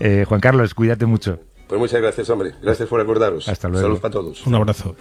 Juan Carlos, cuídate mucho. Pues muchas gracias, hombre. Gracias por acordaros. Hasta luego. Saludos para todos. Un abrazo.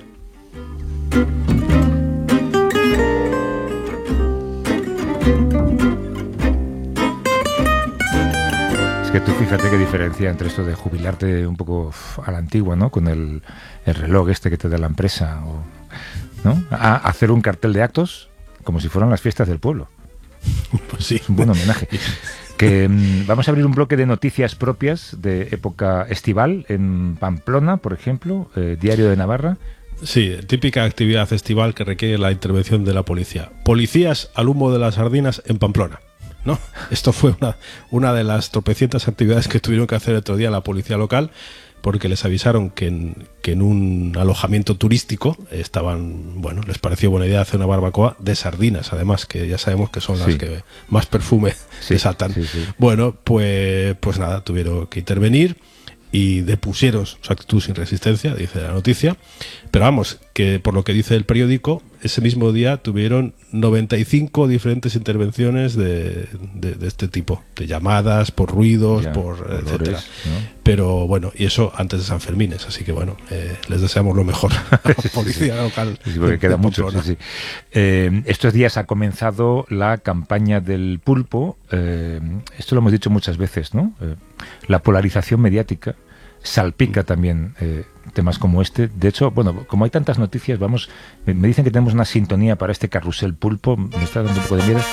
Es que tú fíjate qué diferencia entre esto de jubilarte un poco a la antigua, ¿no? Con el reloj este que te da la empresa, ¿no? A hacer un cartel de actos como si fueran las fiestas del pueblo. Pues sí. Es un buen homenaje. Que vamos a abrir un bloque de noticias propias de época estival en Pamplona, por ejemplo, Diario de Navarra. Sí, típica actividad estival que requiere la intervención de la policía. Policías al humo de las sardinas en Pamplona, ¿no? Esto fue una de las tropecientas actividades que tuvieron que hacer otro día la policía local, porque les avisaron que en un alojamiento turístico les pareció buena idea hacer una barbacoa de sardinas, además, que ya sabemos que son las que más perfume desatan. Sí. Bueno, pues nada, tuvieron que intervenir y depusieron su actitud sin resistencia, dice la noticia. Pero vamos, que por lo que dice el periódico, ese mismo día tuvieron 95 diferentes intervenciones de este tipo, de llamadas, por ruidos, etcétera. ¿No? Pero bueno, y eso antes de San Fermines, así que bueno, les deseamos lo mejor a la policía local. Sí, porque queda mucho. Sí. Estos días ha comenzado la campaña del pulpo. Esto lo hemos dicho muchas veces, ¿no? La polarización mediática salpica también temas como este. De hecho, bueno, como hay tantas noticias, me dicen que tenemos una sintonía para este carrusel pulpo. Me está dando un poco de miedo.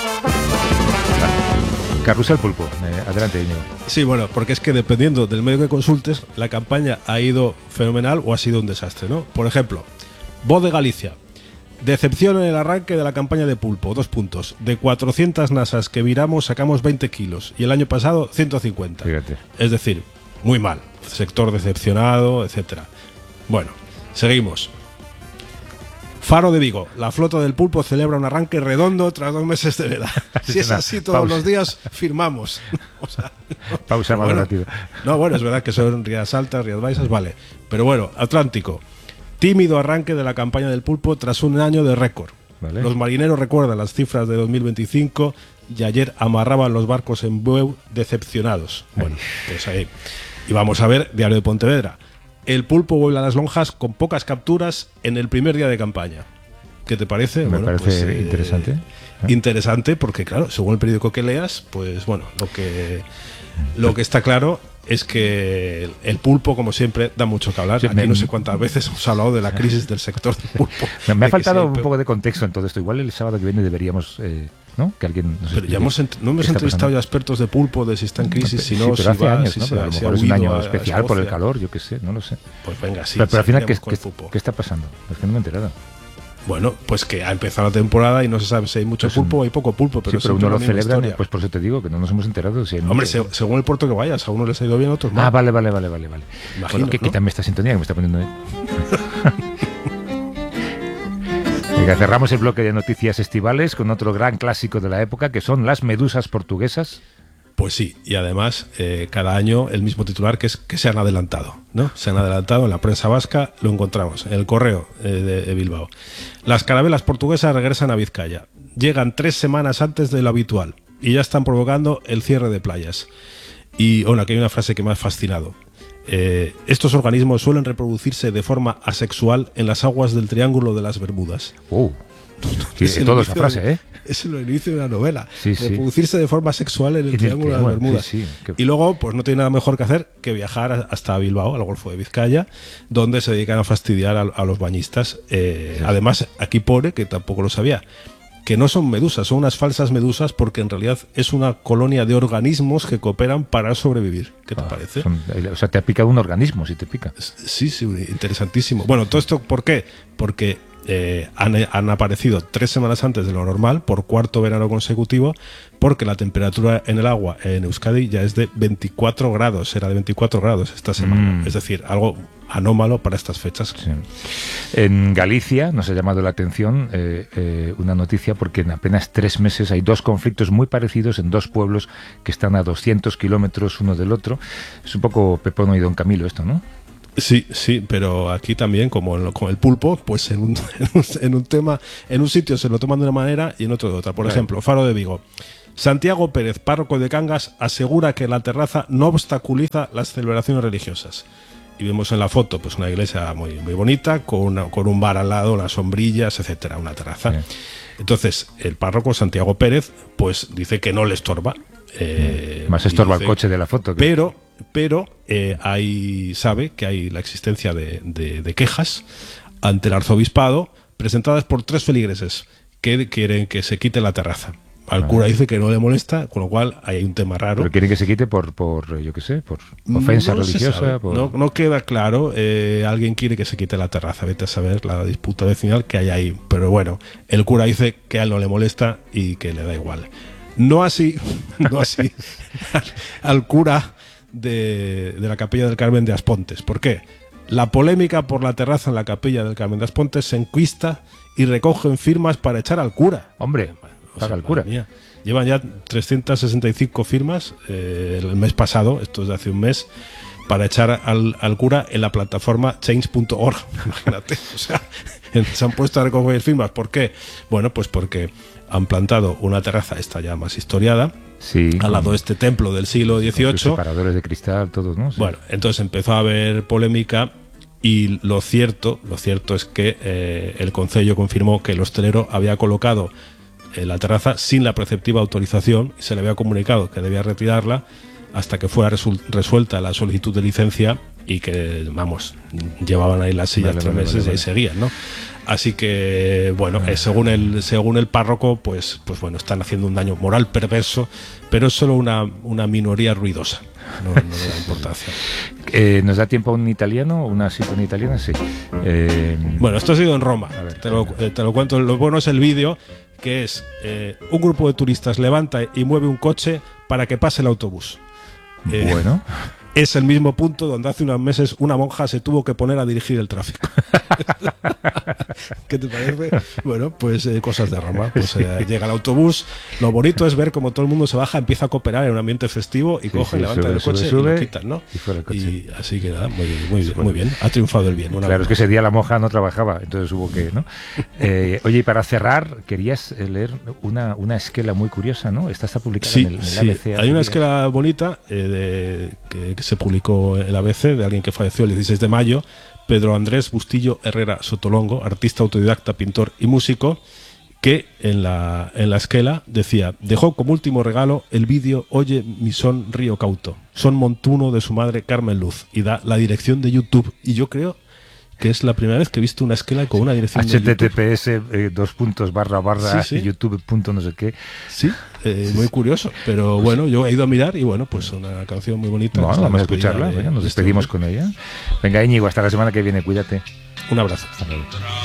Vale. Carrusel pulpo. Adelante, Íñigo. Sí, bueno, porque es que dependiendo del medio que consultes, la campaña ha ido fenomenal o ha sido un desastre, ¿no? Por ejemplo, Voz de Galicia. Decepción en el arranque de la campaña de pulpo. 2 puntos. De 400 nasas que viramos, sacamos 20 kilos. Y el año pasado, 150. Fíjate. Es decir, muy mal. Sector decepcionado, etcétera. Bueno, seguimos. Faro de Vigo. La flota del pulpo celebra un arranque redondo tras 2 meses de veda. Si es así todos los días, firmamos. O sea, pausa más rápida. No, bueno, es verdad que son Rías Altas, Rías Baixas, vale. Pero bueno, Atlántico. Tímido arranque de la campaña del pulpo tras un año de récord. Vale. Los marineros recuerdan las cifras de 2025 y ayer amarraban los barcos en Bueu decepcionados. Bueno, pues ahí. Y vamos a ver, Diario de Pontevedra. El pulpo vuelve a las lonjas con pocas capturas en el primer día de campaña. ¿Qué te parece? Me parece interesante. Interesante porque, claro, según el periódico que leas, pues bueno, lo que está claro es que el pulpo, como siempre, da mucho que hablar. Aquí no sé cuántas veces hemos hablado de la crisis del sector del pulpo. Me ha faltado un poco de contexto en todo esto. Igual el sábado que viene deberíamos... ¿no? Que alguien nos pero ya no hemos entrevistado ya expertos de pulpo de si está en crisis, si no, pero si hace va, años, si ¿no? se, Pero a lo si mejor ha es un año huido especial por el calor, yo qué sé, no lo sé. Pues venga, sí. Pero al final, ¿qué está pasando? Es que no me he enterado. Bueno, pues que ha empezado la temporada y no se sabe si hay mucho pulpo o hay poco pulpo. Pero, sí, pero uno lo celebra, pues por eso te digo que no nos hemos enterado. Si hombre, según el puerto que vayas, a uno les ha ido bien, a otros no. Ah, vale. Imagino, bueno, ¿no? Quítame esta sintonía que me está poniendo... Venga, cerramos el bloque de noticias estivales con otro gran clásico de la época, que son las medusas portuguesas. Pues sí, y además cada año el mismo titular, que es que se han adelantado, ¿no? Se han adelantado en la prensa vasca, lo encontramos en el Correo de Bilbao. Las carabelas portuguesas regresan a Vizcaya. Llegan 3 semanas antes de lo habitual y ya están provocando el cierre de playas. Y bueno, aquí hay una frase que me ha fascinado. Estos organismos suelen reproducirse de forma asexual en las aguas del Triángulo de las Bermudas. Sí, toda esa frase, ¿eh? Es el inicio de una novela. Sí. Reproducirse de forma sexual en el Triángulo de las Bermudas. Y luego, pues no tiene nada mejor que hacer que viajar hasta Bilbao, al Golfo de Vizcaya, donde se dedican a fastidiar a los bañistas. Además, aquí pone, que tampoco lo sabía, que no son medusas, son unas falsas medusas, porque en realidad es una colonia de organismos que cooperan para sobrevivir. ¿Qué te parece? O sea, te ha picado un organismo, si te pica. Sí, interesantísimo. Bueno, ¿todo esto por qué? Porque han aparecido 3 semanas antes de lo normal, por 4º verano consecutivo, porque la temperatura en el agua en Euskadi ya es de 24 grados, era de 24 grados esta semana. Es decir, algo anómalo para estas fechas. Sí. En Galicia nos ha llamado la atención una noticia, porque en apenas 3 meses hay 2 conflictos muy parecidos en 2 pueblos que están a 200 kilómetros uno del otro. Es un poco Pepón y Don Camilo esto, ¿no? Sí, pero aquí también, como con el pulpo, pues en un tema, en un sitio se lo toman de una manera y en otro de otra. Por ejemplo, Faro de Vigo. Santiago Pérez, párroco de Cangas, asegura que la terraza no obstaculiza las celebraciones religiosas. Y vemos en la foto pues una iglesia muy, muy bonita, con un bar al lado, unas sombrillas, etcétera, una terraza. Sí. Entonces, el párroco Santiago Pérez pues dice que no le estorba. Más estorba el coche de la foto. Pero sabe que hay la existencia de quejas ante el arzobispado presentadas por 3 feligreses que quieren que se quite la terraza. Al cura dice que no le molesta, con lo cual hay un tema raro. Pero quieren que se quite por yo qué sé, por ofensa religiosa. No queda claro. Alguien quiere que se quite la terraza. Vete a saber la disputa vecinal que hay ahí. Pero bueno, el cura dice que a él no le molesta y que le da igual. No así al cura de la Capilla del Carmen de Aspontes. ¿Por qué? La polémica por la terraza en la Capilla del Carmen de Aspontes se enquista y recogen firmas para echar al cura. Hombre, para el cura. Mía, llevan ya 365 firmas el mes pasado, esto es de hace un mes, para echar al cura en la plataforma change.org. Imagínate, o sea, se han puesto a recoger firmas. ¿Por qué? Bueno, pues porque han plantado una terraza, esta ya más historiada, sí, al lado de este templo del siglo XVIII. Separadores de cristal, todos, ¿no? Sí. Bueno, entonces empezó a haber polémica y lo cierto es que el concello confirmó que el hostelero había colocado la terraza sin la preceptiva autorización y se le había comunicado que debía retirarla hasta que fuera resuelta la solicitud de licencia y que, vamos, llevaban ahí las sillas 3 meses y ahí seguían, ¿no? Así que, bueno, según el párroco, pues bueno, están haciendo un daño moral perverso, pero es solo una minoría ruidosa. No le da importancia. ¿Nos da tiempo a un italiano? ¿Una cita en italiana? Sí. Bueno, esto ha sido en Roma. A ver, te lo cuento. Lo bueno es el vídeo, que es un grupo de turistas levanta y mueve un coche para que pase el autobús. Bueno. Es el mismo punto donde hace unos meses una monja se tuvo que poner a dirigir el tráfico. ¿Qué te parece? Bueno, pues cosas de Roma. Pues llega el autobús. Lo bonito es ver cómo todo el mundo se baja, empieza a cooperar en un ambiente festivo y coge, levanta el coche y lo quitan, ¿no? Y así que nada, muy bien. Ha triunfado el bien. Claro, es que ese día la monja no trabajaba, entonces hubo que, ¿no? Oye, y para cerrar, querías leer una esquela muy curiosa, ¿no? Esta está publicada en el ABC. Hay una esquela bonita que se publicó en el ABC de alguien que falleció el 16 de mayo, Pedro Andrés Bustillo Herrera Sotolongo, artista autodidacta, pintor y músico, que en la esquela decía: dejó como último regalo el vídeo Oye mi son río cauto, son montuno de su madre Carmen Luz, y da la dirección de YouTube. Y yo creo que es la primera vez que he visto una esquela con una dirección HTTPS de YouTube. Sí. YouTube. No sé qué. Sí, muy curioso. Pero bueno, yo he ido a mirar y bueno, pues una canción muy bonita. Bueno, vamos a escucharla. Nos despedimos con ella. Venga, Íñigo, hasta la semana que viene. Cuídate. Un abrazo. Hasta luego.